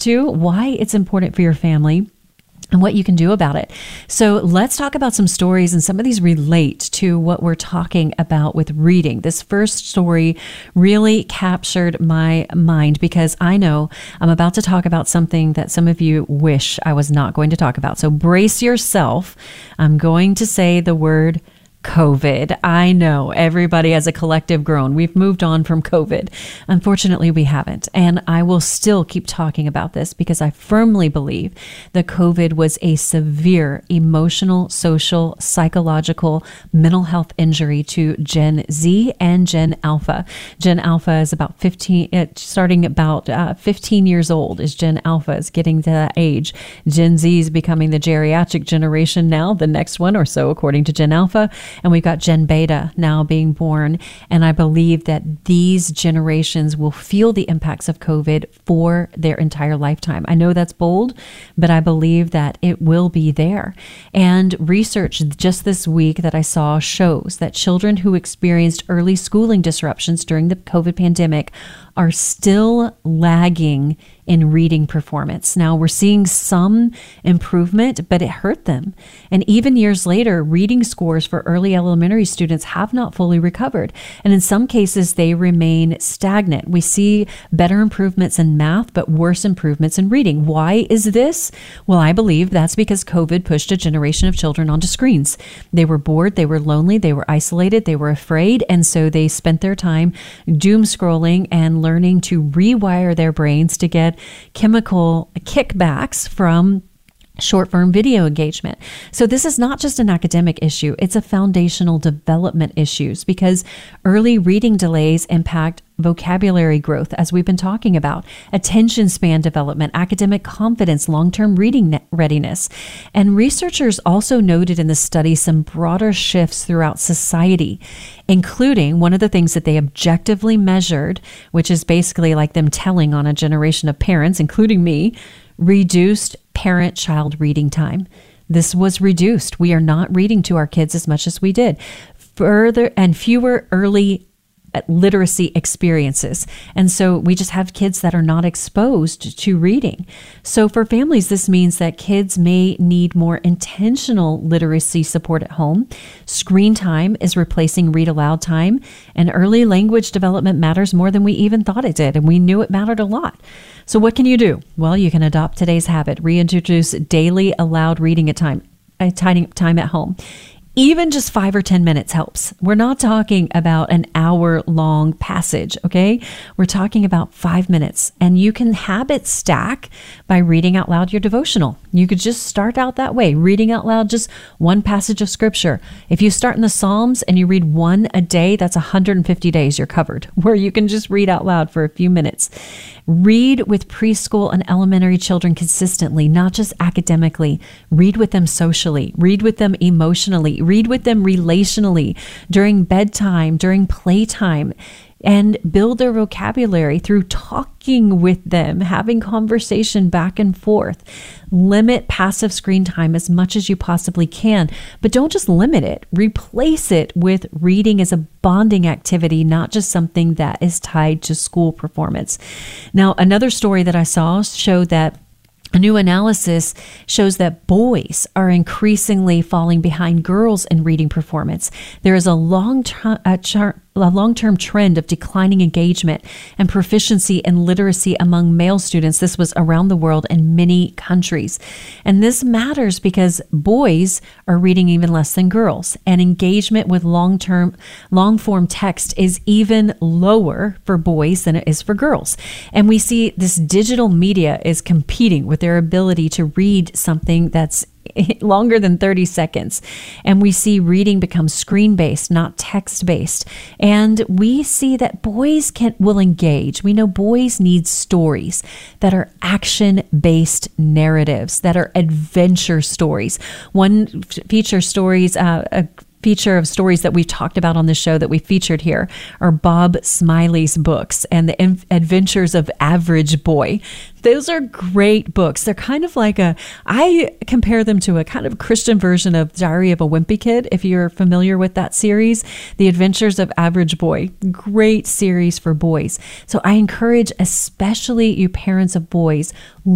to, why it's important for your family, and what you can do about it. So let's talk about some stories, and some of these relate to what we're talking about with reading. This first story really captured my mind because I know I'm about to talk about something that some of you wish I was not going to talk about. So brace yourself. I'm going to say the word COVID. I know everybody as a collective groan. We've moved on from COVID. Unfortunately, we haven't. And I will still keep talking about this because I firmly believe that COVID was a severe emotional, social, psychological, mental health injury to Gen Z and Gen Alpha. Gen Alpha is about 15 years old is Gen Alpha, is getting to that age. Gen Z is becoming the geriatric generation now, the next one or so, according to Gen Alpha. And we've got Gen Beta now being born. And I believe that these generations will feel the impacts of COVID for their entire lifetime. I know that's bold, but I believe that it will be there. And research just this week that I saw shows that children who experienced early schooling disruptions during the COVID pandemic are still lagging in reading performance. Now, we're seeing some improvement, but it hurt them. And even years later, reading scores for early elementary students have not fully recovered. And in some cases, they remain stagnant. We see better improvements in math, but worse improvements in reading. Why is this? Well, I believe that's because COVID pushed a generation of children onto screens. They were bored, they were lonely, they were isolated, they were afraid, and so they spent their time doom scrolling and learning to rewire their brains to get chemical kickbacks from short-form video engagement. So this is not just an academic issue, it's a foundational development issue because early reading delays impact vocabulary growth, as we've been talking about, attention span development, academic confidence, long-term reading readiness. And researchers also noted in the study some broader shifts throughout society, including one of the things that they objectively measured, which is basically like them telling on a generation of parents, including me, reduced parent-child reading time. This was reduced. We are not reading to our kids as much as we did. Further and fewer early literacy experiences. And so we just have kids that are not exposed to reading. So for families, this means that kids may need more intentional literacy support at home. Screen time is replacing read aloud time, and early language development matters more than we even thought it did. And we knew it mattered a lot. So what can you do? Well, you can adopt today's habit, reintroduce daily aloud reading time at home. Even just 5 or 10 minutes helps. We're not talking about an hour-long passage, okay? We're talking about 5 minutes. And you can habit stack by reading out loud your devotional. You could just start out that way, reading out loud just one passage of scripture. If you start in the Psalms and you read one a day, that's 150 days you're covered, where you can just read out loud for a few minutes. Read with preschool and elementary children consistently, not just academically. Read with them socially. Read with them emotionally. Read with them relationally, during bedtime, during playtime, and build their vocabulary through talking with them, having conversation back and forth. Limit passive screen time as much as you possibly can, but don't just limit it. Replace it with reading as a bonding activity, not just something that is tied to school performance. Now, another story that I saw showed that a new analysis shows that boys are increasingly falling behind girls in reading performance. There is a long-term trend of declining engagement and proficiency in literacy among male students. This was around the world in many countries. And this matters because boys are reading even less than girls, and engagement with long-form text is even lower for boys than it is for girls. And we see this digital media is competing with their ability to read something that's longer than 30 seconds. And we see reading become screen-based, not text-based. And we see that boys will engage. We know boys need stories that are action-based narratives, that are adventure stories. One feature stories, a feature of stories that we've talked about on the show that we featured here are Bob Smiley's books and the Adventures of Average Boy. Those are great books. They're kind of like I compare them to a kind of Christian version of Diary of a Wimpy Kid, if you're familiar with that series, The Adventures of Average Boy. Great series for boys. So I encourage, especially you parents of boys,